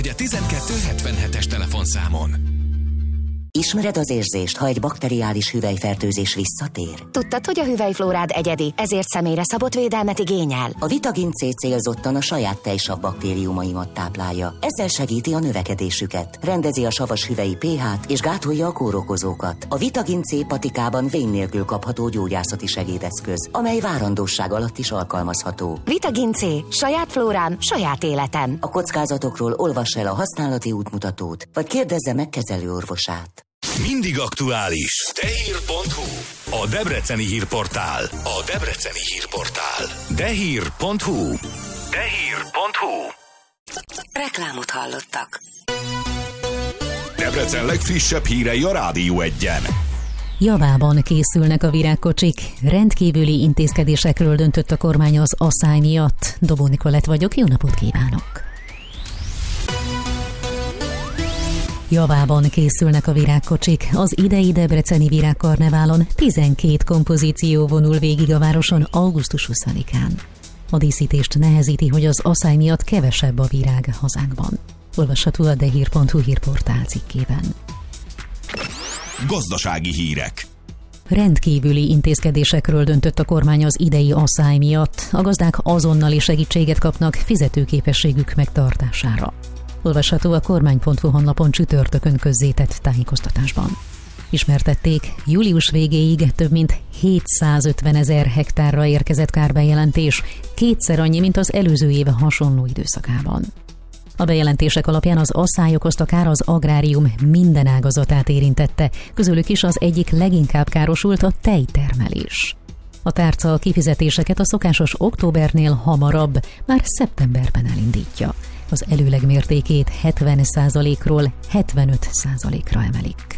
A 1277-es telefonszámon. Ismered az érzést, ha egy bakteriális hüvelyfertőzés visszatér? Tudtad, hogy a hüvelyflórád egyedi, ezért személyre szabott védelmet igényel? A Vitagin C célzottan a saját tejsav baktériumaimat táplálja. Ezzel segíti a növekedésüket, rendezi a savas hüvelyi pH-t és gátolja a kórokozókat. A Vitagin C patikában vén nélkül kapható gyógyászati segédeszköz, amely várandósság alatt is alkalmazható. Vitagin C. Saját flórám, saját életem. A kockázatokról olvass el a használati útmutatót, vagy kérdezze meg kezelőorvosát. Mindig aktuális. Dehír.hu. A debreceni hírportál. A debreceni hírportál. Dehír.hu. Dehír.hu. Reklámot hallottak. Debrecen legfrissebb hírei a Rádió 1-en. Javában készülnek a virágkocsik. Rendkívüli intézkedésekről döntött a kormány az asszály miatt. Dobó Nikolett vagyok, jó napot kívánok! Javában készülnek a virágkocsik. Az idei debreceni virágkarneválon 12 kompozíció vonul végig a városon augusztus 20-án. A díszítést nehezíti, hogy az asszály miatt kevesebb a virág hazánkban. Olvasható a dehír.hu hírportál cikkében. Gazdasági hírek. Rendkívüli intézkedésekről döntött a kormány az idei asszály miatt. A gazdák azonnali segítséget kapnak fizetőképességük megtartására. Olvasható a kormány.hu honlapon csütörtökön közzétett tájékoztatásban. Ismertették, július végéig több mint 750 000 hektárra érkezett kárbejelentés, kétszer annyi, mint az előző év hasonló időszakában. A bejelentések alapján az asszály okozta kár az agrárium minden ágazatát érintette, közülük is az egyik leginkább károsult a tejtermelés. A tárca a kifizetéseket a szokásos októbernél hamarabb, már szeptemberben elindítja. Az előleg mértékét 70%-ról 75%-ra emelik.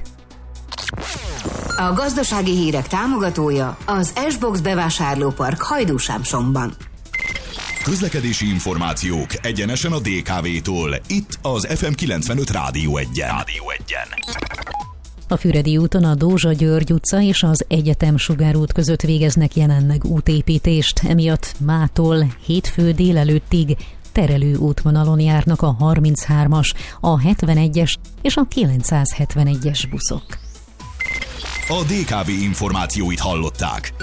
A gazdasági hírek támogatója az S-Box bevásárlópark Hajdúsámsomban. Közlekedési információk egyenesen a DKV-tól. Itt az FM 95 Rádió 1-en. A Füredi úton a Dózsa-György utca és az Egyetem Sugárút között végeznek jelenleg útépítést, emiatt mától hétfő délelőttig terelő útvonalon járnak a 33-as, a 71-es és a 971-es buszok. A DKV információit hallották.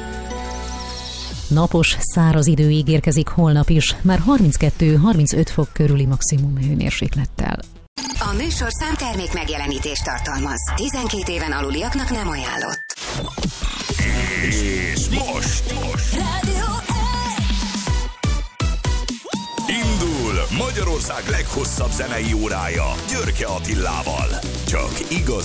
Napos, száraz idő ígérkezik holnap is, már 32-35 fok körüli maximum hőmérséklettel. A műsorszám termék megjelenítést tartalmaz. 12 éven aluliaknak nem ajánlott. És most Rádió indul Magyarország leghosszabb zenei órája Györke Attilával. Csak igazi